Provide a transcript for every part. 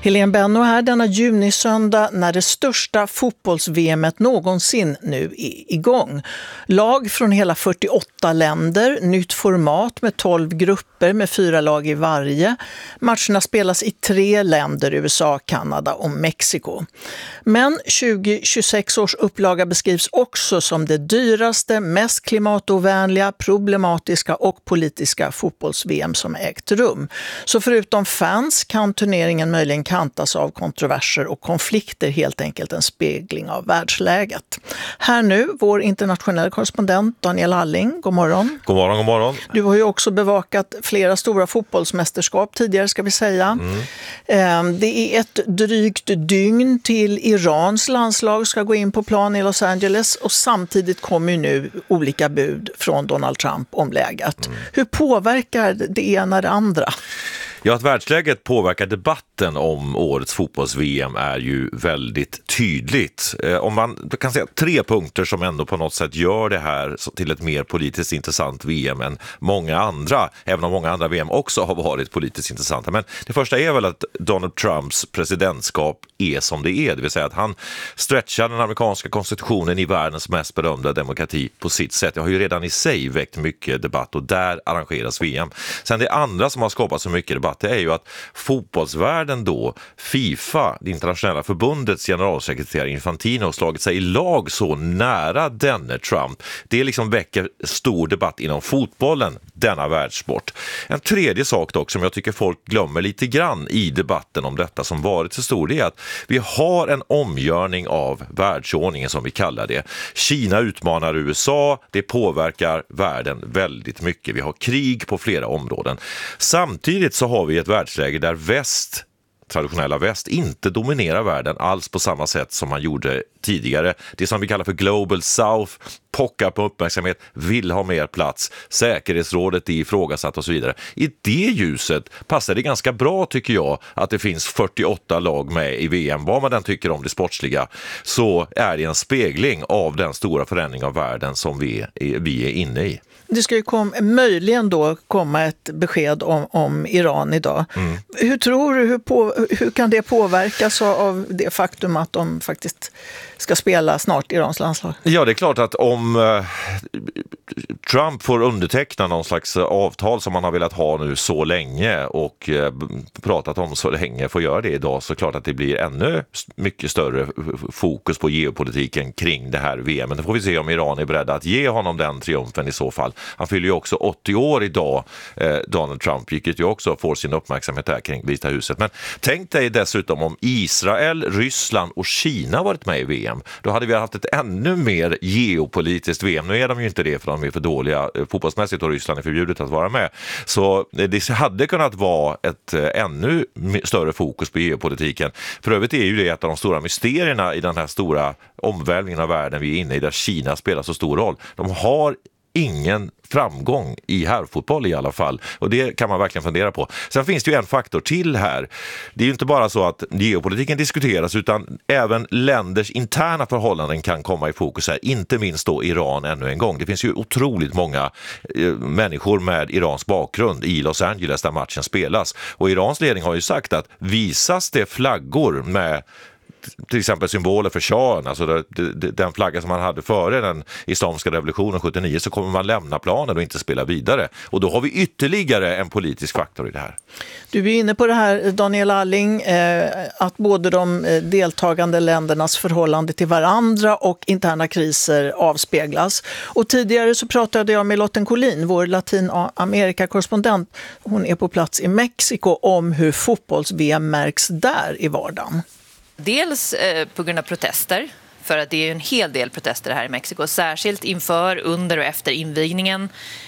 Helene Benno här denna junisöndag när det största fotbolls-VMet någonsin nu är igång. Lag från hela 48 länder, nytt format med 12 grupper med 4 lag i varje. Matcherna spelas i 3 länder, USA, Kanada och Mexiko. Men 2026 års upplaga beskrivs också som det dyraste, mest klimatovänliga, problematiska och politiska fotbolls-VM som ägt rum. Så förutom fans kan turneringen möjligen kantas av kontroverser och konflikter, helt enkelt en spegling av världsläget. Här nu, vår internationella korrespondent Daniel Alling, god morgon. God morgon, god morgon. Du har ju också bevakat flera stora fotbollsmästerskap tidigare, ska vi säga. Det är ett drygt dygn till Irans landslag ska gå in på plan i Los Angeles och samtidigt kommer ju nu olika bud från Donald Trump om läget. Hur påverkar det ena det andra? Ja, att världsläget påverkar debatten om årets fotbolls-VM är ju väldigt tydligt. Om man kan säga 3 punkter som ändå på något sätt gör det här till ett mer politiskt intressant VM än många andra, även om många andra VM också har varit politiskt intressanta. Men det första är väl att Donald Trumps presidentskap är som det är, det vill säga att han stretchar den amerikanska konstitutionen i världens mest berömda demokrati på sitt sätt. Det har ju redan i sig väckt mycket debatt och där arrangeras VM. Sen det andra som har skapat så mycket debatt, det är ju att fotbollsvärlden då, FIFA, det internationella förbundets generalsekreterare Infantino, har slagit sig i lag så nära denne Trump. Det liksom väcker stor debatt inom fotbollen, denna världssport. En tredje sak dock som jag tycker folk glömmer lite grann i debatten om detta som varit så stor, det är att vi har en omgörning av världsordningen som vi kallar det. Kina utmanar USA, det påverkar världen väldigt mycket. Vi har krig på flera områden. Samtidigt så har vi ett världsläge där traditionella väst inte dominerar världen alls på samma sätt som man gjorde tidigare. Det som vi kallar för Global South pockar på uppmärksamhet, vill ha mer plats, säkerhetsrådet är ifrågasatt och så vidare. I det ljuset passar det ganska bra, tycker jag, att det finns 48 lag med i VM. Vad man den tycker om det sportsliga, så är det en spegling av den stora förändring av världen som vi är inne i. Det ska ju möjligen då komma ett besked om Iran idag. Hur tror du, hur kan det påverkas av det faktum att de faktiskt ska spela snart Irans landslag? Ja, det är klart att om Trump får underteckna någon slags avtal som man har velat ha nu så länge och pratat om så länge, får göra det idag, så klart att det blir ännu mycket större fokus på geopolitiken kring det här VM. Men då får vi se om Iran är beredda att ge honom den triumfen i så fall. Han fyller ju också 80 år idag, Donald Trump, vilket ju också får sin uppmärksamhet här kring Vita huset. Men tänk dig dessutom om Israel, Ryssland och Kina varit med i VM. Då hade vi haft ett ännu mer geopolitiskt VM. Nu är de ju inte det, för de är för dåliga fotbollsmässigt och Ryssland är förbjudet att vara med. Så det hade kunnat vara ett ännu större fokus på geopolitiken. För övrigt är ju det ett av de stora mysterierna i den här stora omvälvningen av världen vi är inne i, där Kina spelar så stor roll. De har ingen framgång i herrfotboll i alla fall. Och det kan man verkligen fundera på. Sen finns det ju en faktor till här. Det är ju inte bara så att geopolitiken diskuteras, utan även länders interna förhållanden kan komma i fokus här. Inte minst då Iran ännu en gång. Det finns ju otroligt många människor med Irans bakgrund i Los Angeles där matchen spelas. Och Irans ledning har ju sagt att visas det flaggor med till exempel symboler för shahen, alltså den flagga som man hade före den islamiska revolutionen 79, så kommer man lämna planen och inte spela vidare. Och då har vi ytterligare en politisk faktor i det här. Du är inne på det här, Daniel Alling, att både de deltagande ländernas förhållande till varandra och interna kriser avspeglas. Och tidigare så pratade jag med Lotten Collin, vår Latinamerika-korrespondent. Hon är på plats i Mexiko, om hur fotbolls-VM märks där i vardagen. Dels på grund av protester, för att det är en hel del protester här i Mexiko, särskilt inför, under och efter invigningen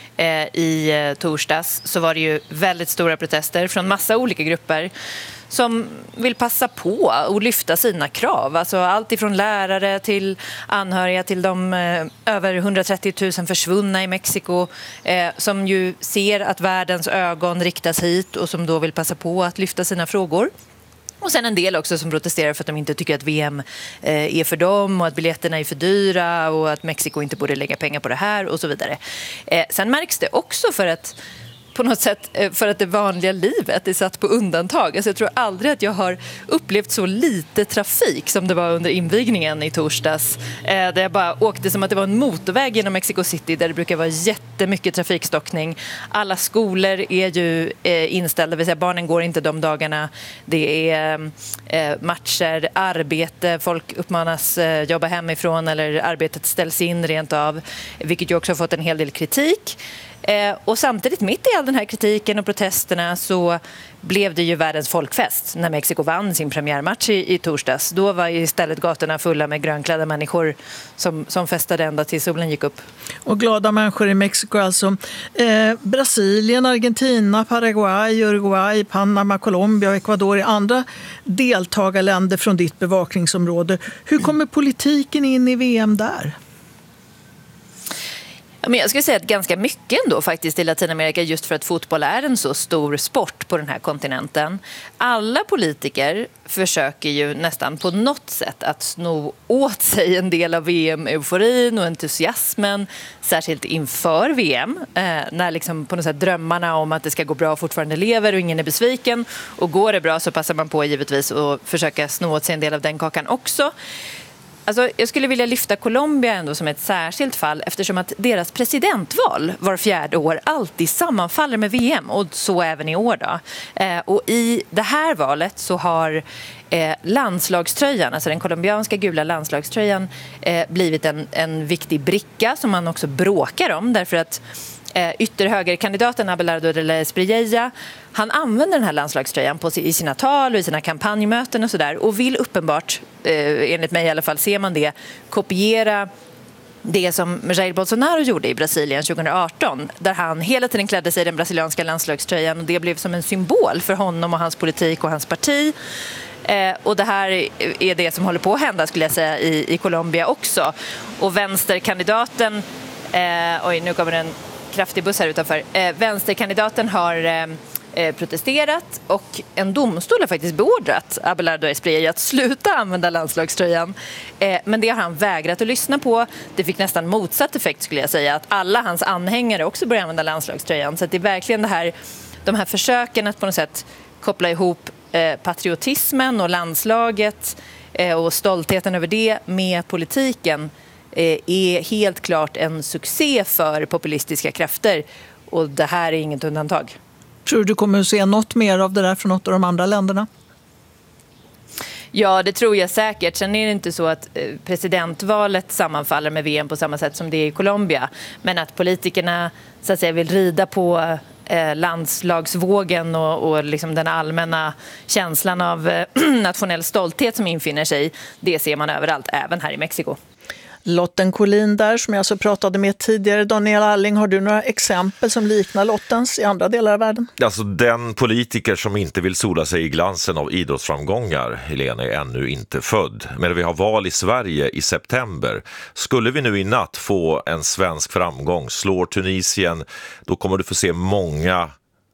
i torsdags, så var det ju väldigt stora protester från massa olika grupper som vill passa på och lyfta sina krav. Alltså allt ifrån lärare till anhöriga till de över 130 000 försvunna i Mexiko som ju ser att världens ögon riktas hit och som då vill passa på att lyfta sina frågor. Och sen en del också som protesterar för att de inte tycker att VM är för dem och att biljetterna är för dyra och att Mexiko inte borde lägga pengar på det här och så vidare. Sen märks det också för att på något sätt för att det vanliga livet är satt på undantag. Alltså jag tror aldrig att jag har upplevt så lite trafik som det var under invigningen i torsdags. Där jag bara åkte som att det var en motorväg genom Mexico City där det brukar vara jättemycket trafikstockning. Alla skolor är ju inställda, det vill säga barnen går inte de dagarna. Det är matcher, arbete, folk uppmanas jobba hemifrån eller arbetet ställs in rent av, vilket ju också har fått en hel del kritik. Och samtidigt mitt i all den här kritiken och protesterna så blev det ju världens folkfest när Mexiko vann sin premiärmatch i torsdags. Då var istället gatorna fulla med grönklädda människor som festade ända till solen gick upp. Och glada människor i Mexiko alltså. Brasilien, Argentina, Paraguay, Uruguay, Panama, Colombia och Ecuador är andra deltagarländer från ditt bevakningsområde. Hur kommer politiken in i VM där? Men jag skulle säga att ganska mycket ändå faktiskt i Latinamerika, just för att fotboll är en så stor sport på den här kontinenten. Alla politiker försöker ju nästan på något sätt att sno åt sig en del av VM-euforin och entusiasmen, särskilt inför VM, när liksom på något sätt drömmarna om att det ska gå bra fortfarande lever och ingen är besviken. Och går det bra så passar man på givetvis att försöka sno åt sig en del av den kakan också. Alltså, jag skulle vilja lyfta Colombia ändå som ett särskilt fall eftersom att deras presidentval var 4:e år alltid sammanfaller med VM och så även i år då. Och i det här valet så har landslagströjan, alltså den colombianska gula landslagströjan, blivit en viktig bricka som man också bråkar om därför att ytterhögerkandidaten Abelardo de la Espriella, han använder den här landslagströjan i sina tal och i sina kampanjmöten och sådär och vill uppenbart, enligt mig i alla fall ser man det, kopiera det som Jair Bolsonaro gjorde i Brasilien 2018 där han hela tiden klädde sig i den brasilianska landslagströjan och det blev som en symbol för honom och hans politik och hans parti. Och det här är det som håller på att hända skulle jag säga i Colombia också. Och vänsterkandidaten, nu kommer en kraftig buss här utanför. Vänsterkandidaten har protesterat och en domstol har faktiskt beordrat Abelardo Espriella att sluta använda landslagströjan. Men det har han vägrat att lyssna på. Det fick nästan motsatt effekt skulle jag säga, att alla hans anhängare också börjar använda landslagströjan. Så att det är verkligen de här försöken att på något sätt koppla ihop patriotismen och landslaget och stoltheten över det med politiken är helt klart en succé för populistiska krafter och det här är inget undantag. Tror du kommer att se något mer av det där från något av de andra länderna? Ja, det tror jag säkert. Sen är det inte så att presidentvalet sammanfaller med VM på samma sätt som det är i Colombia. Men att politikerna så att säga, vill rida på landslagsvågen och liksom den allmänna känslan av nationell stolthet som infinner sig, det ser man överallt, även här i Mexiko. Lotten Collin där som jag alltså pratade med tidigare. Daniel Alling, har du några exempel som liknar Lottens i andra delar av världen? Alltså den politiker som inte vill sola sig i glansen av idrottsframgångar, Helena, är ännu inte född. Men vi har val i Sverige i september. Skulle vi nu i natt få en svensk framgång, slår Tunisien, då kommer du få se många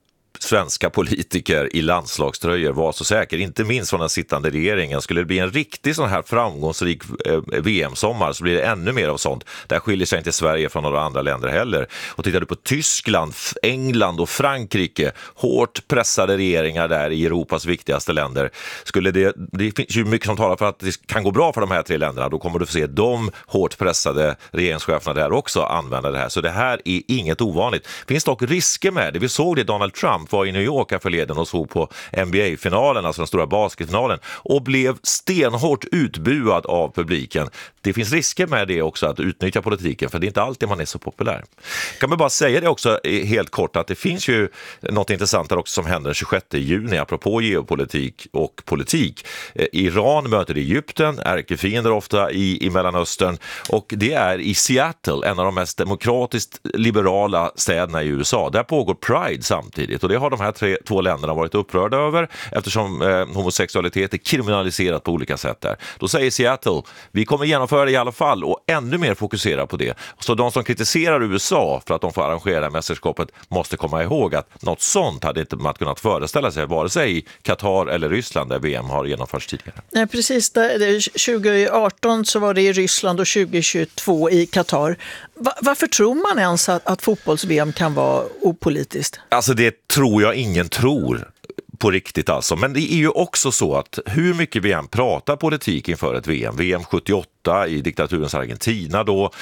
svenska politiker i landslagströjor, var så säker, inte minst från den sittande regeringen. Skulle det bli en riktig sån här framgångsrik VM-sommar så blir det ännu mer av sånt. Där skiljer sig inte Sverige från några andra länder heller. Och tittar du på Tyskland, England och Frankrike, hårt pressade regeringar där i Europas viktigaste länder, skulle det finns ju mycket som talar för att det kan gå bra för de här tre länderna. Då kommer du få se de hårt pressade regeringscheferna där också använda det här. Så det här är inget ovanligt. Finns dock risker med det. Vi såg det Donald Trump var i New York här förleden och såg på NBA-finalen, alltså den stora basketfinalen, och blev stenhårt utbuad av publiken. Det finns risker med det också, att utnyttja politiken, för det är inte alltid man är så populär. Kan man bara säga det också helt kort, att det finns ju något intressant där också som händer den 26 juni apropå geopolitik och politik. Iran möter Egypten, ärkefiender ofta i Mellanöstern, och det är i Seattle, en av de mest demokratiskt liberala städerna i USA. Där pågår Pride samtidigt, och det har de här två länderna varit upprörda över eftersom homosexualitet är kriminaliserat på olika sätt där. Då säger Seattle, vi kommer genomföra det i alla fall och ännu mer fokusera på det. Så de som kritiserar USA för att de får arrangera mästerskapet måste komma ihåg att något sånt hade inte man kunnat föreställa sig vare sig i Qatar eller Ryssland där VM har genomförts tidigare. Nej, precis. 2018 så var det i Ryssland och 2022 i Qatar. Varför tror man ens att fotbolls-VM kan vara opolitiskt? Alltså det tror jag ingen tror på riktigt alltså. Men det är ju också så att hur mycket vi än pratar politik inför ett VM 78 i diktaturens Argentina då,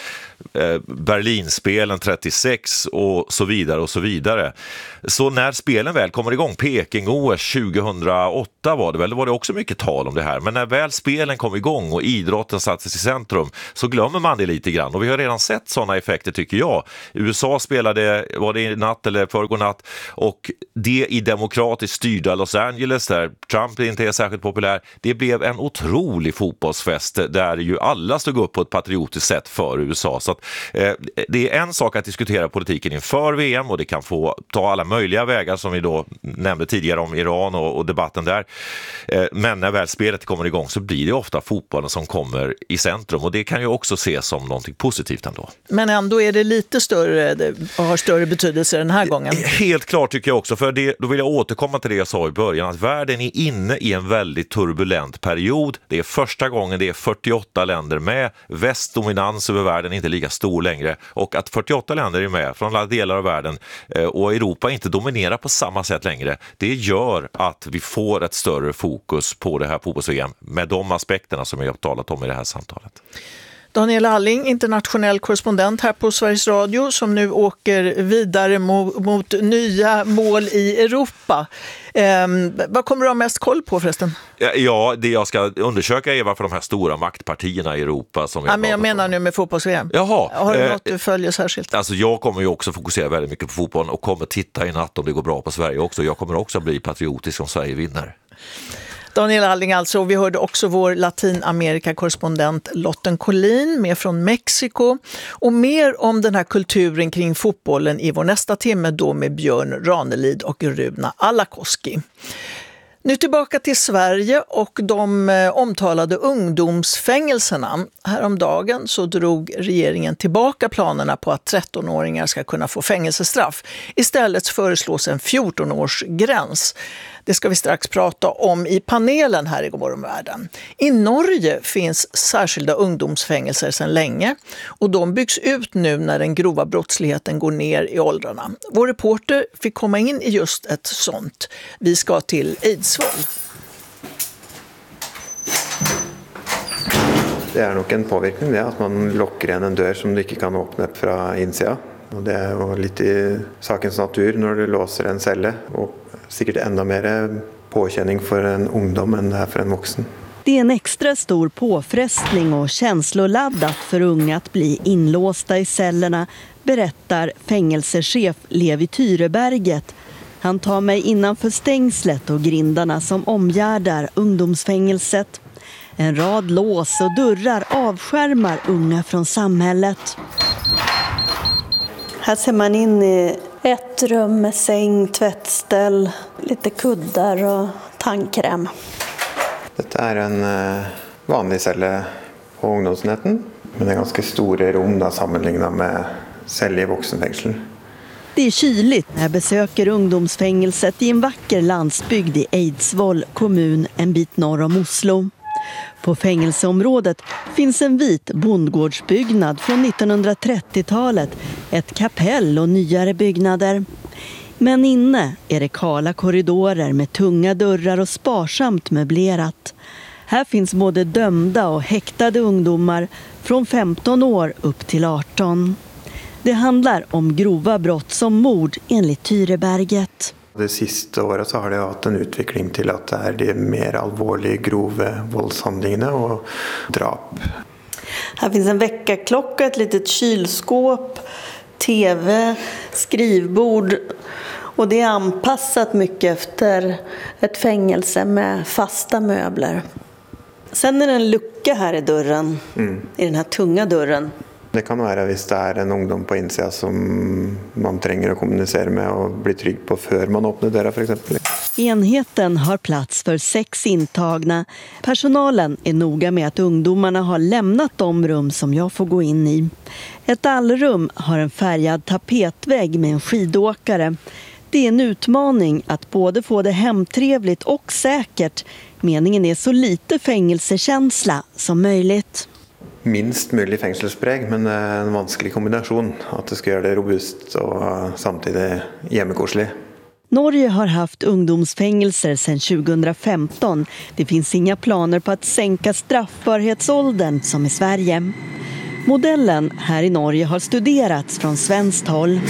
Berlinspelen 36 och så vidare och så vidare. Så när spelen väl kommer igång, Peking-OS 2008 var det väl, då var det också mycket tal om det här. Men när väl spelen kom igång och idrotten sattes i centrum så glömmer man det lite grann. Och vi har redan sett sådana effekter tycker jag. USA spelade, var det i natt eller förrgår natt, och det i demokratiskt styrda Los Angeles där Trump inte är särskilt populär. Det blev en otrolig fotbollsfest där ju alla stod upp på ett patriotiskt sätt för USA. Så att, det är en sak att diskutera politiken inför VM och det kan få ta alla möjliga vägar som vi då nämnde tidigare om Iran och debatten där. Men när väl spelet kommer igång så blir det ofta fotbollen som kommer i centrum och det kan ju också ses som någonting positivt ändå. Men ändå är det lite större och har större betydelse den här gången. Helt klart tycker jag också, för det, då vill jag återkomma till det jag sa i början, att världen är inne i en väldigt turbulent period. Det är första gången det är 48 länder med, västdominans över världen är inte lika stor längre, och att 48 länder är med från alla delar av världen och Europa inte dominerar på samma sätt längre, det gör att vi får ett större fokus på det här fotbolls-VM med de aspekterna som jag har talat om i det här samtalet. Daniel Alling, internationell korrespondent här på Sveriges Radio, som nu åker vidare mot nya mål i Europa. Vad kommer du ha mest koll på förresten? Ja, det jag ska undersöka är varför de här stora maktpartierna i Europa som men jag menar nu med fotbolls-VM. Jaha. Har du något du följer särskilt? Alltså jag kommer ju också fokusera väldigt mycket på fotbollen och kommer titta i natt om det går bra på Sverige också. Jag kommer också bli patriotisk om Sverige vinner. Daniel Alling alltså, och vi hörde också vår Latinamerika-korrespondent Lotten Collin med från Mexiko. Och mer om den här kulturen kring fotbollen i vår nästa timme då med Björn Ranelid och Runa Alakoski. Nu tillbaka till Sverige och de omtalade ungdomsfängelserna. Häromdagen så drog regeringen tillbaka planerna på att 13-åringar ska kunna få fängelsestraff. Istället föreslås en 14-årsgräns. Det ska vi strax prata om i panelen här i Godmorgon Världen. I Norge finns särskilda ungdomsfängelser sedan länge och de byggs ut nu när den grova brottsligheten går ner i åldrarna. Vår reporter fick komma in i just ett sånt. Vi ska till Eidsvoll. Det är nog en påverkan det att man lockar igen en dörr som du inte kan öppna från insidan. Och det är ju lite i sakens natur när du låser en celle och säkert ända mer påkänning för en ungdom än det är för en vuxen. Det är en extra stor påfrestning och känsloladdat för unga att bli inlåsta i cellerna, berättar fängelsechef Levi Tyreberget. Han tar mig innanför stängslet och grindarna som omgärdar ungdomsfängelset. En rad lås och dörrar avskärmar unga från samhället. Här ser man in i ett rum med säng, tvättställ, lite kuddar och tandkräm. Detta är en vanlig celle på ungdomsenheten. Men det är ganska stora rum där sammanlignat med celler i vuxenfängsel. Det är kyligt när jag besöker ungdomsfängelset i en vacker landsbygd i Eidsvoll kommun en bit norr om Oslo. På fängelseområdet finns en vit bondgårdsbyggnad från 1930-talet, ett kapell och nyare byggnader. Men inne är det kala korridorer med tunga dörrar och sparsamt möblerat. Här finns både dömda och häktade ungdomar från 15 år upp till 18. Det handlar om grova brott som mord enligt Tyreberget. Det sista året så har det haft en utveckling till att det är de mer allvarliga, grova våldshandlingarna och drap. Här finns en väckarklocka, ett litet kylskåp, tv, skrivbord. Och det är anpassat mycket efter ett fängelse med fasta möbler. Sen är det en lucka här i dörren, i den här tunga dörren. Det kan vara hvis det är en ungdom på insidan som man tränger att kommunicera med och bli trygg på för man öppnar dörren för exempel. Enheten har plats för 6 intagna. Personalen är noga med att ungdomarna har lämnat de rum som jag får gå in i. Ett allrum har en färgad tapetvägg med en skidåkare. Det är en utmaning att både få det hemtrevligt och säkert. Meningen är så lite fängelsekänsla som möjligt. minst mulig fengselspreg, men en vanskelig kombination. Att det ska göra det robust och samtidigt hjemmekoselig. Norge har haft ungdomsfängelser sedan 2015. Det finns inga planer på att sänka straffbarhetsåldern som i Sverige. Modellen här i Norge har studerats från svenskt håll.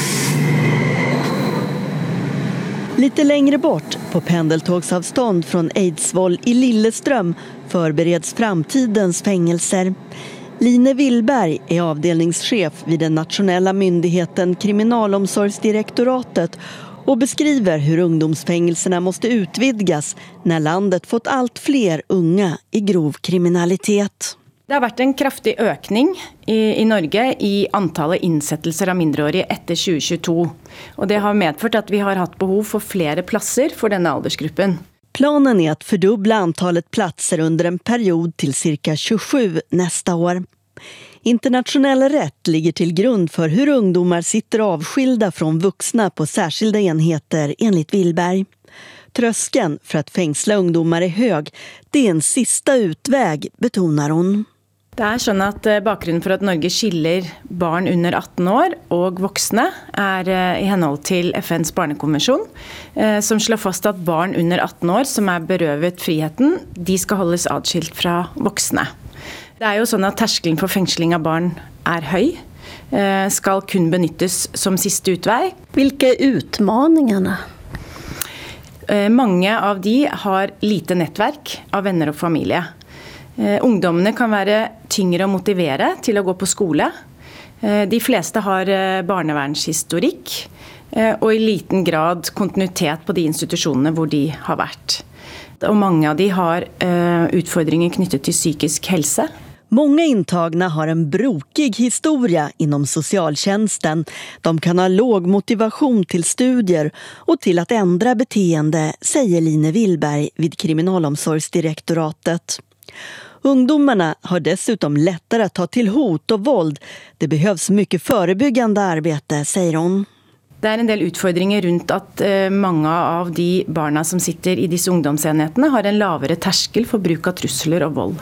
Lite längre bort, på pendeltågsavstånd från Eidsvoll i Lillestrøm, förbereds framtidens fängelser. Line Willberg är avdelningschef vid den nationella myndigheten Kriminalomsorgsdirektoratet och beskriver hur ungdomsfängelserna måste utvidgas när landet fått allt fler unga i grov kriminalitet. Det har varit en kraftig ökning i Norge i antallet insättelser av mindreåriga efter 2022. Och det har medfört att vi har haft behov för flera platser för denna åldersgruppen. Planen är att fördubbla antalet platser under en period till cirka 27 nästa år. Internationell rätt ligger till grund för hur ungdomar sitter avskilda från vuxna på särskilda enheter enligt Willberg. Tröskeln för att fängsla ungdomar är hög. Det är en sista utväg, betonar hon. Det är så att bakgrunden för att Norge skiljer barn under 18 år och vuxna är i henhold till FNs barnekonvention som slår fast att barn under 18 år som är berövat friheten, de ska hållas adskilt från vuxna. Det är ju så att terskelen för fängsling av barn är hög, ska kun benyttas som sista utväg. Vilka är utmaningarna? Många av de har lite nätverk av vänner och familj. Ungdomarna kan vara tyngre att motivera till att gå på skola. De flesta har barnevernshistorik och i liten grad kontinuitet på de institutionerna där de har varit. Och många av de har utfordringar knyttet till psykisk hälsa. Många intagna har en brokig historia inom socialtjänsten. De kan ha låg motivation till studier och till att ändra beteende, säger Line Willberg vid Kriminalomsorgsdirektoratet. Ungdomarna har dessutom lättare att ta till hot och våld. Det behövs mycket förebyggande arbete, säger hon. Det är en del utfordringar runt att många av de barna som sitter i dessa ungdomsenheterna har en lavere terskel för bruk av trusler och våld.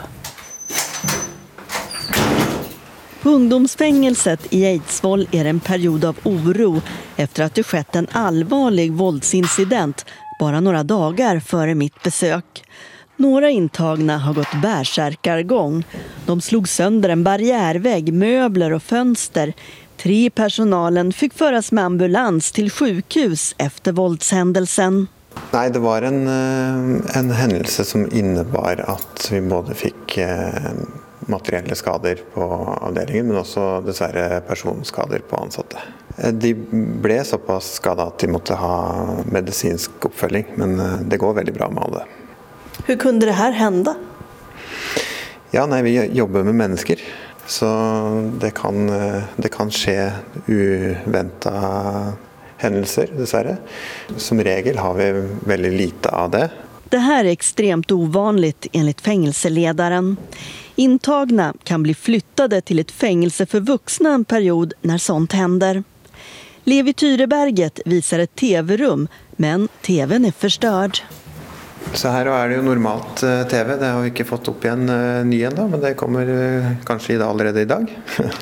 På ungdomsfängelset i Eidsvoll är det en period av oro efter att det skett en allvarlig våldsincident bara några dagar före mitt besök. Några intagna har gått bärsärkargång. De slog sönder en barriärvägg, möbler och fönster. 3 i personalen fick föras med ambulans till sjukhus efter våldshändelsen. Nej, det var en händelse som innebar att vi både fick materiella skador på avdelningen men också dessvärre personskador på ansatte. De blev så pass skadade att de måste ha medicinsk uppföljning, men det går väldigt bra med alla. Hur kunde det här hända? Ja, nej, vi jobbar med människor. Så det kan ske oväntade händelser, dessvärre. Som regel har vi väldigt lite av det. Det här är extremt ovanligt enligt fängelseledaren. Intagna kan bli flyttade till ett fängelse för vuxna en period när sånt händer. Levi Tyreberget visar ett tv-rum, men tvn är förstörd. Så här är det ju normalt tv. Det har vi inte fått upp igen ny än, men det kommer kanske allerede idag.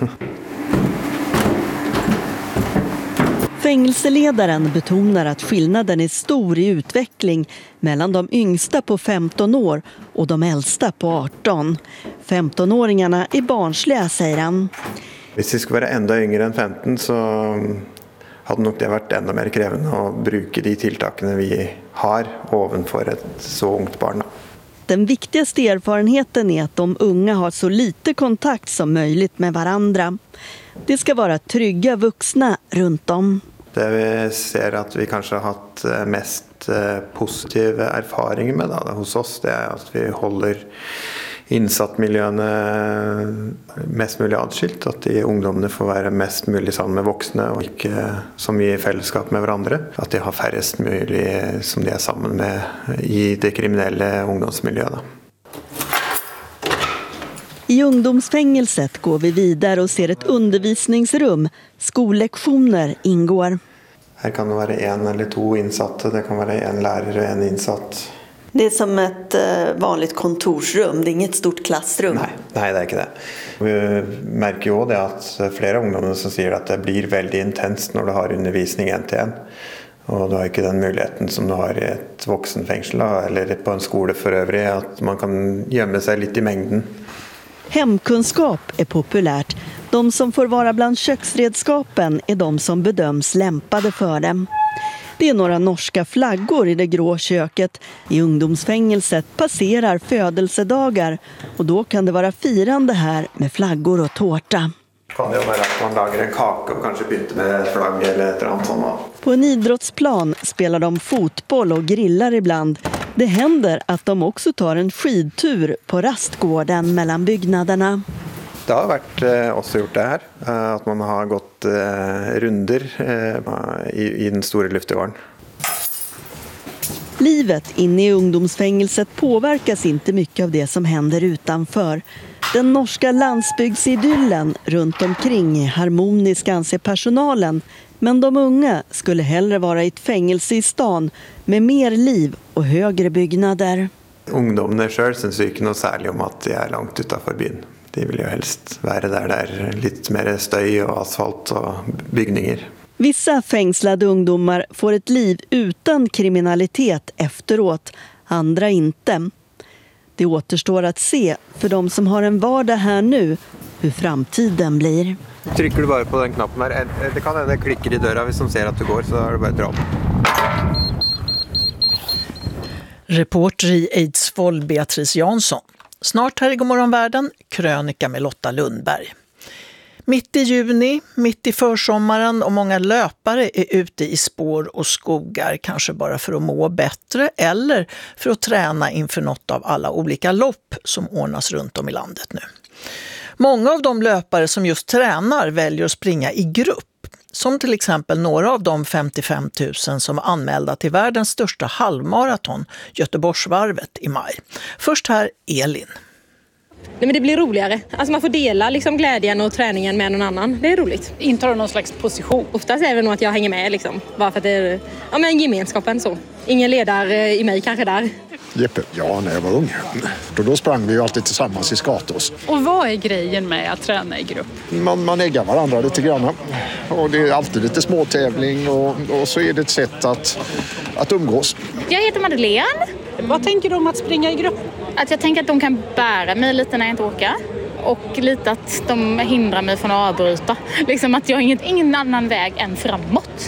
Fängelseledaren betonar att skillnaden är stor i utveckling mellan de yngsta på 15 år och de äldsta på 18. 15-åringarna är barnsliga, säger han. Om vi skulle vara ända yngre än 15 så hade nog det varit ända mer krävande att bruka de tilltaken vi har ovanför ett så ungt barn. Den viktigaste erfarenheten är att de unga har så lite kontakt som möjligt med varandra. Det ska vara trygga vuxna runt om. Det vi ser att vi kanske har haft mest positiva erfarenheter med hos oss, det är att vi håller insattmiljöerna mest möjligt adskilt, att de ungdomarna får vara mest möjligt sammen med vuxna och inte så mycket i fällskap med varandra, att de har färrest möjligt som de är sammen med i det kriminella ungdomsmiljön. I ungdomsfängelset går vi vidare och ser ett undervisningsrum. Skollektioner ingår. Här kan det vara 1 eller 2 insatta, det kan vara 1 lärare och 1 insatt. Det är som ett vanligt kontorsrum, det är inget stort klassrum. Nej, det är inte det. Vi märker ju det att flera ungdomar som säger att det blir väldigt intensivt när du har undervisning en till en. Och du har inte den möjligheten som du har i ett vuxenfängsel eller på en skola för övrigt, att man kan gömma sig lite i mängden. Hemkunskap är populärt. De som får vara bland köksredskapen är de som bedöms lämpade för dem. Det är några norska flaggor i det grå köket. I ungdomsfängelset passerar födelsedagar och då kan det vara firande här med flaggor och tårta. Kan det vara att man lagar en kaka och kanske byter med flagg eller ett annat sånt? På en idrottsplan spelar de fotboll och grillar ibland. Det händer att de också tar en skidtur på rastgården mellan byggnaderna. Det har varit också gjort det här, att man har gått runder i den stora lyftegården. Livet inne i ungdomsfängelset påverkas inte mycket av det som händer utanför. Den norska landsbygdsidyllen runt omkring är harmonisk, anser personalen. Men de unga skulle hellre vara i ett fängelse i stan med mer liv och högre byggnader. Ungdomarna själv syns inte något särskilt om att de är långt utanför byn. De vill ju helst vara där det är lite mer stöj och asfalt och byggningar. Vissa fängslade ungdomar får ett liv utan kriminalitet efteråt, andra inte. Det återstår att se för de som har en vardag här nu hur framtiden blir. Trycker du bara på den knappen här, det kan hända klickar i dörren, hvis de ser att du går så är det bara att dra upp. Reporter i Eidsvoll, Beatrice Jansson. Snart här i Godmorgon Världen, krönika med Lotta Lundberg. Mitt i juni, mitt i försommaren och många löpare är ute i spår och skogar, kanske bara för att må bättre eller för att träna inför något av alla olika lopp som ordnas runt om i landet nu. Många av de löpare som just tränar väljer att springa i grupp, som till exempel några av de 55 000 som var anmälda till världens största halvmaraton, Göteborgsvarvet, i maj. Först här Elin. Nej, men det blir roligare. Alltså man får dela liksom glädjen och träningen med någon annan. Det är roligt. Intar du någon slags position? Oftast är det nog att jag hänger med liksom. Bara för att det är men gemenskapen så. Ingen ledare i mig kanske där. Jeppe, ja, när jag var ung. Då sprang vi ju alltid tillsammans i Skatås. Och vad är grejen med att träna i grupp? Man äggar varandra lite grann. Och det är alltid lite småtävling och så är det ett sätt att umgås. Jag heter Madeleine. Vad tänker du om att springa i grupp? Att jag tänker att de kan bära mig lite när jag inte åker. Och lite att de hindrar mig från att avbryta. Liksom att jag har ingen annan väg än framåt.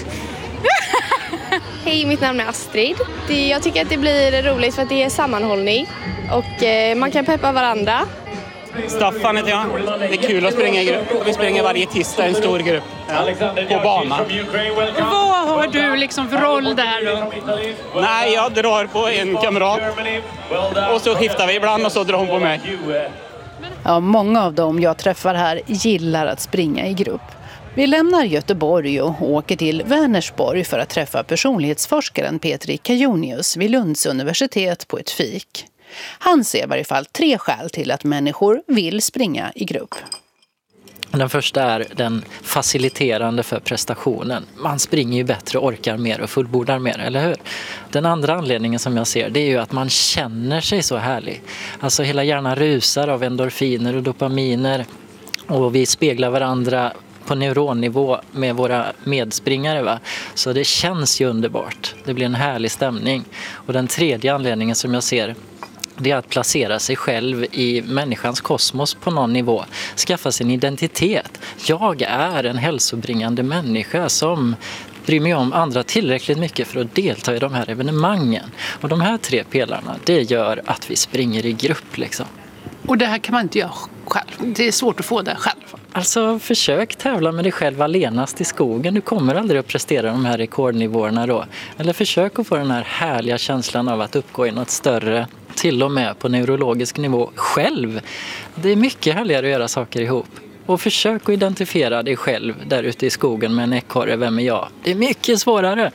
Hej, mitt namn är Astrid. Jag tycker att det blir roligt för att det är sammanhållning. Och man kan peppa varandra. Staffan heter jag. Det är kul att springa i grupp. Vi springer varje tisdag en stor grupp på banan. Vad har du liksom för roll där då? Nej, jag drar på en kamrat. Och så skiftar vi ibland och så drar hon på mig. Ja, många av dem jag träffar här gillar att springa i grupp. Vi lämnar Göteborg och åker till Vänersborg för att träffa personlighetsforskaren Petri Kajonius vid Lunds universitet på ett fik. Han ser i varje fall 3 skäl till att människor vill springa i grupp. Den första är den faciliterande för prestationen. Man springer ju bättre, orkar mer och fullbordar mer, eller hur? Den andra anledningen som jag ser, det är ju att man känner sig så härlig. Alltså hela hjärnan rusar av endorfiner och dopaminer och vi speglar varandra på neuronnivå med våra medspringare, va? Så det känns ju underbart. Det blir en härlig stämning. Och den tredje anledningen som jag ser, det är att placera sig själv i människans kosmos på någon nivå. Skaffa sin identitet. Jag är en hälsobringande människa som bryr mig om andra tillräckligt mycket för att delta i de här evenemangen. Och de här 3 pelarna, det gör att vi springer i grupp liksom. Och det här kan man inte göra själv. Det är svårt att få det själv. Alltså försök tävla med dig själv allenast i skogen. Du kommer aldrig att prestera de här rekordnivåerna då. Eller försök att få den här härliga känslan av att uppgå i något större, till och med på neurologisk nivå själv. Det är mycket härligare att göra saker ihop. Och försök att identifiera dig själv där ute i skogen med en ekorre. Vem är jag? Det är mycket svårare.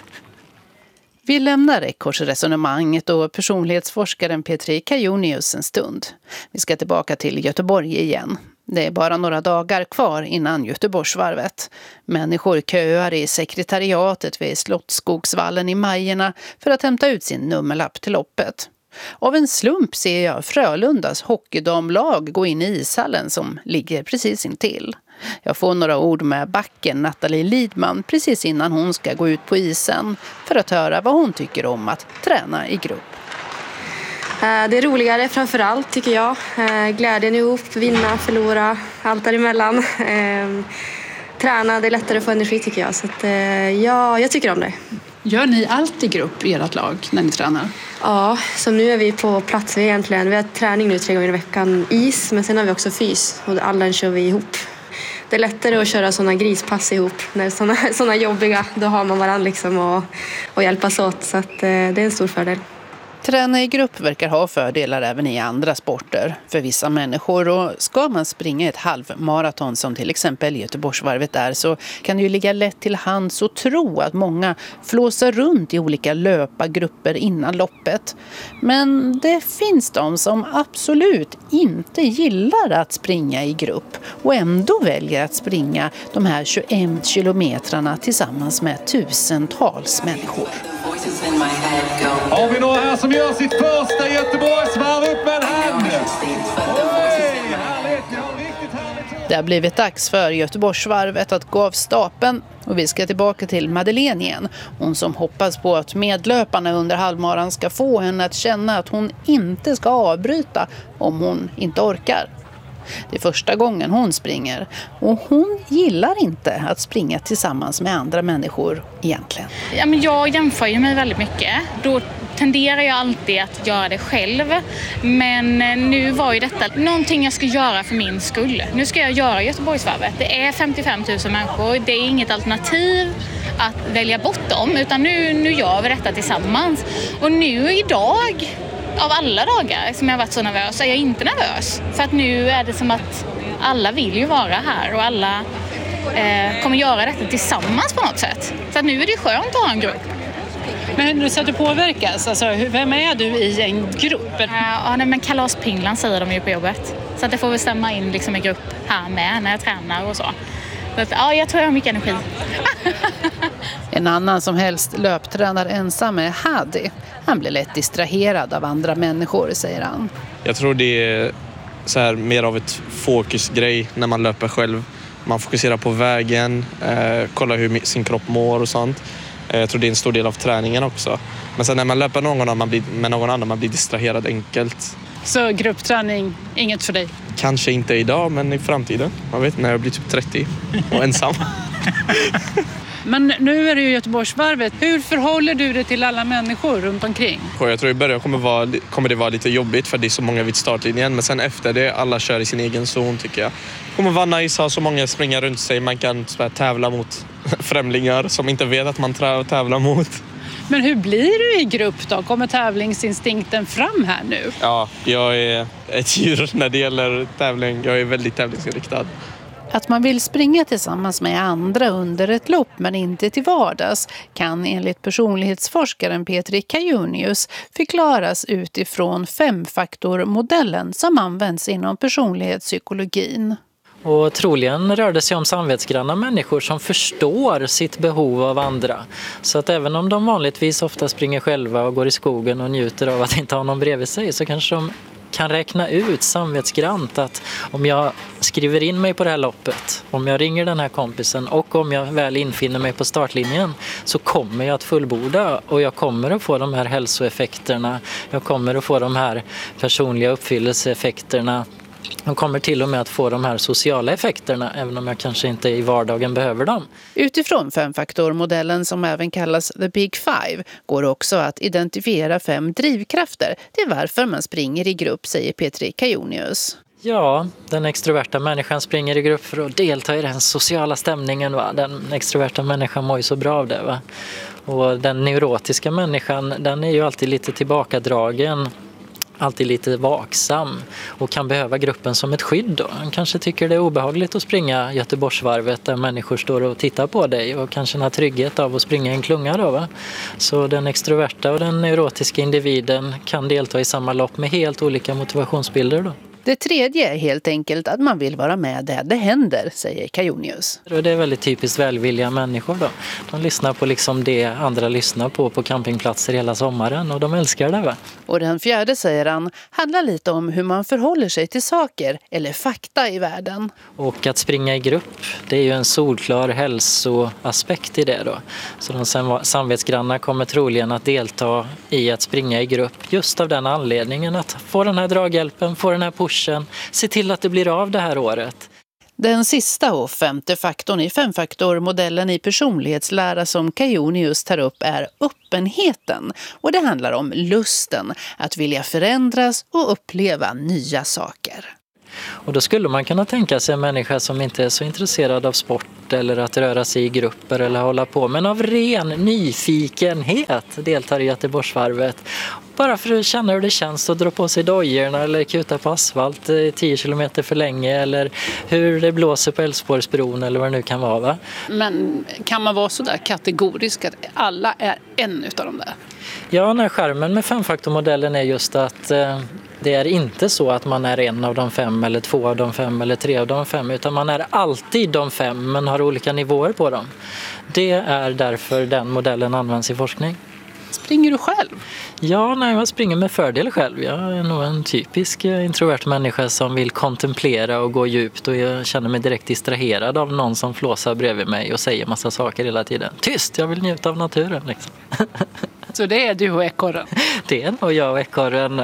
Vi lämnar ekorrsresonemanget och personlighetsforskaren Petri Kajonius en stund. Vi ska tillbaka till Göteborg igen. Det är bara några dagar kvar innan Göteborgsvarvet. Människor köar i sekretariatet vid Slottsskogsvallen i Majerna för att hämta ut sin nummerlapp till loppet. Av en slump ser jag Frölundas hockeydamlag gå in i ishallen som ligger precis intill. Jag får några ord med backen Nathalie Lidman precis innan hon ska gå ut på isen för att höra vad hon tycker om att träna i grupp. Det är roligare framför allt tycker jag. Glädjen ihop, vinna, förlora, allt däremellan. Träna, det är lättare att få energi tycker jag. Så att, ja, jag tycker om det. Gör ni allt i grupp i ert lag när ni tränar? Ja, som nu är vi på plats egentligen. Vi har träning nu 3 gånger i veckan, is, men sen har vi också fys. Och alla den kör vi ihop. Det är lättare att köra sådana grispass ihop. När såna jobbiga, då har man varandra liksom och hjälpas åt. Så att, det är en stor fördel. Träna i grupp verkar ha fördelar även i andra sporter för vissa människor, och ska man springa ett halvmaraton som till exempel Göteborgsvarvet är, så kan det ju ligga lätt till hands att tro att många flåsar runt i olika löpargrupper innan loppet. Men det finns de som absolut inte gillar att springa i grupp och ändå väljer att springa de här 21 kilometrarna tillsammans med tusentals människor. Har vi några här som gör sitt första Göteborgsvarv? Upp med en hand! Det har blivit dags för Göteborgsvarvet att gå av stapeln, och vi ska tillbaka till Madeleine igen. Hon som hoppas på att medlöparna under halvmaran ska få henne att känna att hon inte ska avbryta om hon inte orkar. Det är första gången hon springer, och hon gillar inte att springa tillsammans med andra människor egentligen. Ja, men jag jämför ju mig väldigt mycket. Då tenderar jag alltid att göra det själv. Men nu var ju detta någonting jag ska göra för min skull. Nu ska jag göra Göteborgsvarvet. Det är 55 000 människor. Det är inget alternativ att välja bort dem, utan nu gör vi detta tillsammans. Och nu idag, av alla dagar som jag har varit så nervös, är jag inte nervös. För att nu är det som att alla vill ju vara här och alla kommer göra detta tillsammans på något sätt. Så att nu är det skönt att ha en grupp. Men så att du påverkas, alltså, vem är du i en grupp? Ja, men kalaspinglan säger de ju på jobbet. Så att det får väl stämma in liksom i grupp här med när jag tränar och så. Så att, ja, jag tror jag har mycket energi. En annan som helst löptränar ensam är Hadi. Han blir lätt distraherad av andra människor, säger han. Jag tror det är så här mer av ett fokusgrej när man löper själv. Man fokuserar på vägen, kollar hur sin kropp mår och sånt. Jag tror det är en stor del av träningen också. Men sen när man löper med någon annan, man blir distraherad enkelt. Så gruppträning, inget för dig? Kanske inte idag, men i framtiden. Man vet när jag blir typ 30 och ensam. Men nu är det ju Göteborgsvarvet. Hur förhåller du dig till alla människor runt omkring? Jag tror i början kommer det vara lite jobbigt för det är så många vid startlinjen. Men sen efter det, alla kör i sin egen zon tycker jag. Det kommer vara nice att ha så många springa runt sig. Man kan tävla mot främlingar som inte vet att man tävlar mot. Men hur blir du i grupp då? Kommer tävlingsinstinkten fram här nu? Ja, jag är ett djur när det gäller tävling. Jag är väldigt tävlingsinriktad. Att man vill springa tillsammans med andra under ett lopp men inte till vardags kan enligt personlighetsforskaren Petri Kajunius förklaras utifrån 5-faktormodellen som används inom personlighetspsykologin. Och troligen rör det sig om samvetsgranna människor som förstår sitt behov av andra. Så att även om de vanligtvis ofta springer själva och går i skogen och njuter av att inte ha någon bredvid sig, så kanske de kan räkna ut samvetsgrant att om jag skriver in mig på det här loppet, om jag ringer den här kompisen och om jag väl infinner mig på startlinjen, så kommer jag att fullborda och jag kommer att få de här hälsoeffekterna, jag kommer att få de här personliga uppfyllelseeffekterna. De kommer till och med att få de här sociala effekterna, även om jag kanske inte i vardagen behöver dem. Utifrån 5-faktormodellen, som även kallas The Big Five, går också att identifiera 5 drivkrafter till varför man springer i grupp, säger Petri Kajunius. Ja, den extroverta människan springer i grupp för att delta i den sociala stämningen. Va? Den extroverta människan mår ju så bra av det. Va? Och den neurotiska människan, den är ju alltid lite tillbakadragen. Alltid lite vaksam och kan behöva gruppen som ett skydd då. Han kanske tycker det är obehagligt att springa Göteborgsvarvet där människor står och tittar på dig och kanske har trygghet av att springa en klunga då, va? Så den extroverta och den neurotiska individen kan delta i samma lopp med helt olika motivationsbilder då. Det tredje är helt enkelt att man vill vara med där det händer, säger Kajonius. Det är väldigt typiskt välvilliga människor då. De lyssnar på liksom det andra lyssnar på campingplatser hela sommaren och de älskar det. Va? Och den fjärde, säger han, handlar lite om hur man förhåller sig till saker eller fakta i världen. Och att springa i grupp, det är ju en solklar hälsoaspekt i det då. Så de samvetsgrannar kommer troligen att delta i att springa i grupp just av den anledningen att få den här draghjälpen, få den här pushen, se till att det blir av det här året. Den sista och femte faktorn i femfaktormodellen i personlighetslära som Kajonius tar upp är öppenheten. Och det handlar om lusten att vilja förändras och uppleva nya saker. Och då skulle man kunna tänka sig en människa som inte är så intresserad av sport eller att röra sig i grupper eller hålla på, men av ren nyfikenhet deltar i Göteborgsvarvet. Bara för att känna hur det känns att dra på sig dojorna eller kuta på asfalt 10 kilometer för länge eller hur det blåser på Älvsborgsbron eller vad det nu kan vara. Va? Men kan man vara så där kategorisk att alla är en utav dem där? Ja, den här skärmen med femfaktormodellen är just att det är inte så att man är en av de 5 eller 2 av de 5 eller 3 av de 5 utan man är alltid de 5 men har olika nivåer på dem. Det är därför den modellen används i forskning. Springer du själv? Ja, nej, jag springer med fördel själv. Jag är nog en typisk introvert människa som vill kontemplera och gå djupt och jag känner mig direkt distraherad av någon som flåsar bredvid mig och säger massa saker hela tiden. Tyst, jag vill njuta av naturen. Liksom. Så det är du och ekorren? Det är nog jag och ekorren.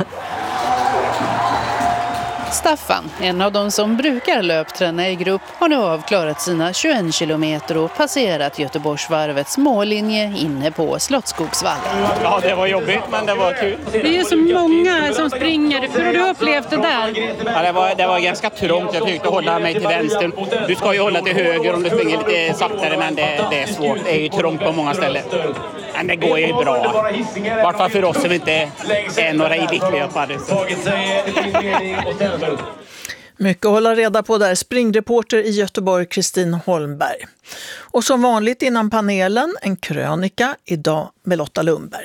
Staffan, en av de som brukar löpträna i grupp, har nu avklarat sina 21 kilometer och passerat Göteborgsvarvets mållinje inne på Slottsskogsvallen. Ja, det var jobbigt, men det var kul. Det är ju så många som springer. Hur har du upplevt det där? Ja, det var ganska trångt. Jag försökte hålla mig till vänster. Du ska ju hålla till höger om du springer lite saktare, men det är svårt. Det är ju trångt på många ställen. Men det går ju bra. Varför för oss som inte är några elitlöpare. Mycket att hålla reda på där. Springreporter i Göteborg, Kristin Holmberg. Och som vanligt innan panelen, en krönika idag med Lotta Lundberg.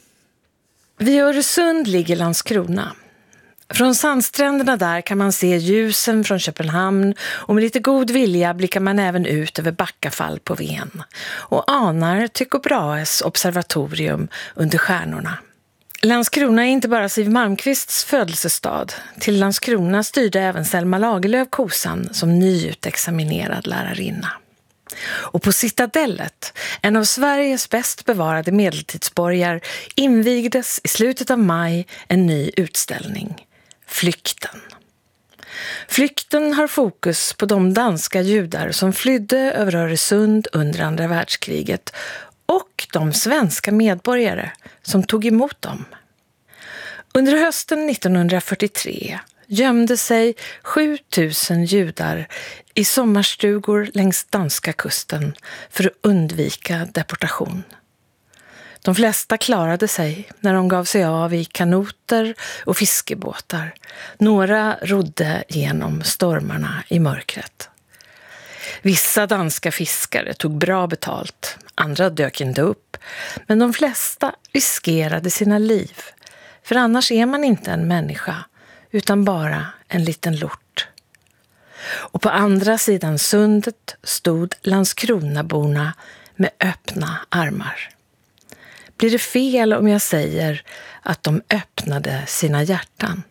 Vid Öresund ligger Landskrona. Från sandstränderna där kan man se ljusen från Köpenhamn och med lite god vilja blickar man även ut över Backafall på Ven och anar Tycho Brahes observatorium under stjärnorna. Landskrona är inte bara Siw Malmkvists födelsestad. Till Landskrona styrde även Selma Lagerlöf Kosan som nyutexaminerad lärarinna. Och på Citadellet, en av Sveriges bäst bevarade medeltidsborgar, invigdes i slutet av maj en ny utställning. Flykten. Flykten har fokus på de danska judar som flydde över Öresund under andra världskriget och de svenska medborgare som tog emot dem. Under hösten 1943 gömde sig 7000 judar i sommarstugor längs danska kusten för att undvika deportation. De flesta klarade sig när de gav sig av i kanoter och fiskebåtar. Några rodde genom stormarna i mörkret. Vissa danska fiskare tog bra betalt, andra dök inte upp. Men de flesta riskerade sina liv, för annars är man inte en människa utan bara en liten lort. Och på andra sidan sundet stod Landskronaborna med öppna armar. Blir det fel om jag säger att de öppnade sina hjärtan?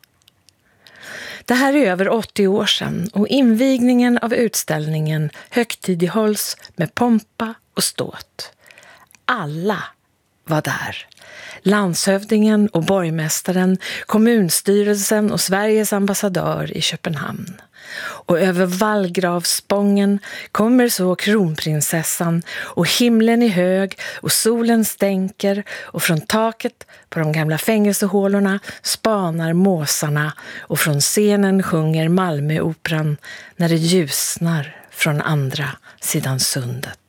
Det här är över 80 år sedan och invigningen av utställningen högtidlighålls med pompa och ståt. Alla var där. Landshövdingen och borgmästaren, kommunstyrelsen och Sveriges ambassadör i Köpenhamn. Och över vallgravsspången kommer så kronprinsessan och himlen är hög och solen stänker och från taket på de gamla fängelsehålorna spanar måsarna och från scenen sjunger Malmöoperan när det ljusnar från andra sidan sundet.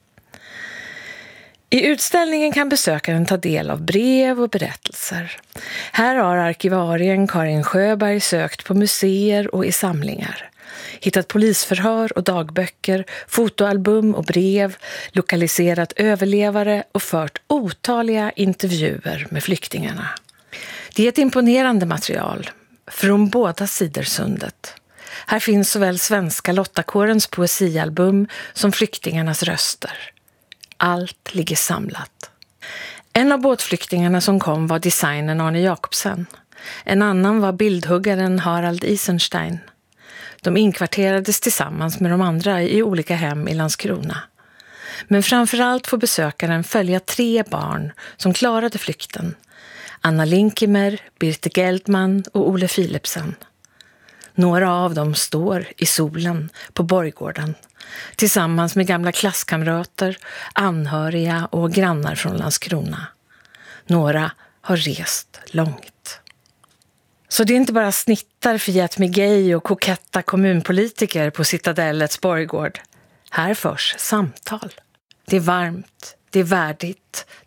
I utställningen kan besökaren ta del av brev och berättelser. Här har arkivarien Karin Sjöberg sökt på museer och i samlingar. Hittat polisförhör och dagböcker, fotoalbum och brev, lokaliserat överlevare och fört otaliga intervjuer med flyktingarna. Det är ett imponerande material. från båda sidor sundet. Här finns såväl svenska Lottakårens poesialbum som flyktingarnas röster. Allt ligger samlat. En av båtflyktingarna som kom var designern Arne Jacobsen. En annan var bildhuggaren Harald Isenstein. De inkvarterades tillsammans med de andra i olika hem i Landskrona. Men framförallt får besökaren följa 3 barn som klarade flykten. Anna Linkimer, Birte Geldman och Ole Philipsen. Några av dem står i solen på Borggården tillsammans med gamla klasskamrater, anhöriga och grannar från Landskrona. Några har rest långt. Så det är inte bara snittar Fiat Migej och koketta kommunpolitiker på Citadellets Borggård. Här förs samtal. Det är varmt, det är värdigt,